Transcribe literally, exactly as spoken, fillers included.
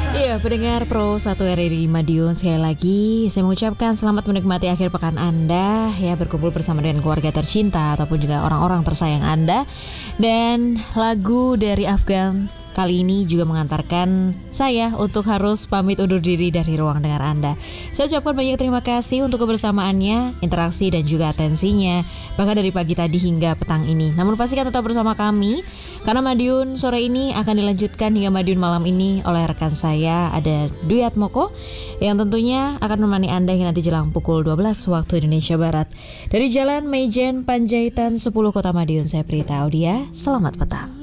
Iya, pendengar Pro satu R R I Madiun, sekali lagi saya mengucapkan selamat menikmati akhir pekan Anda, ya, berkumpul bersama dengan keluarga tercinta ataupun juga orang-orang tersayang Anda. Dan lagu dari Afgan kali ini juga mengantarkan saya untuk harus pamit undur diri dari ruang dengar Anda. Saya ucapkan banyak terima kasih untuk kebersamaannya, interaksi dan juga atensinya, bahkan dari pagi tadi hingga petang ini. Namun pastikan tetap bersama kami, karena Madiun sore ini akan dilanjutkan hingga Madiun malam ini oleh rekan saya, ada Dwi Atmoko, yang tentunya akan menemani Anda hingga nanti jelang pukul dua belas waktu Indonesia Barat. Dari Jalan Meijen Panjaitan sepuluh Kota Madiun, saya Prita Audia, selamat petang.